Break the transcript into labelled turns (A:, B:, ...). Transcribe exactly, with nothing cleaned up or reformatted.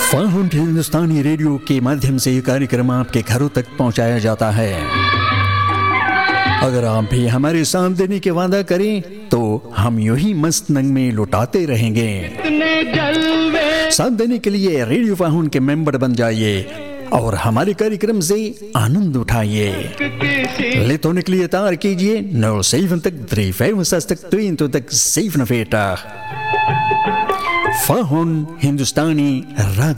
A: Found हिंदुस्तानी radio के माध्यम से ये कार्यक्रम आपके घरों तक पहुंचाया जाता है। अगर आप भी हमारे साथ देने के वादा करें तो हम यूं ही मस्त नंग में लुटाते रहेंगे। साथ देने के लिए रेडियो फाउंड के मेंबर बन जाइए और हमारे कार्यक्रम से आनंद उठाइए। लेत होने के लिए तार कीजिए नौ सेवन तक थ्री फाइव तक तीन तो तक सेवन फेटा फाउंड हिंदुस्तानी